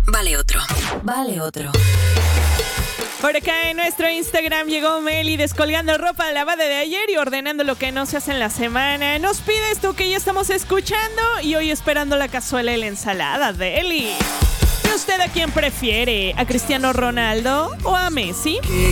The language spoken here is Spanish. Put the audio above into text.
Vale otro. Vale otro. Por acá en nuestro Instagram llegó Meli descolgando ropa lavada de ayer y ordenando lo que no se hace en la semana. Nos pide esto que ya estamos escuchando y hoy esperando la cazuela y la ensalada de Eli. ¿Y usted a quién prefiere? ¿A Cristiano Ronaldo o a Messi? Que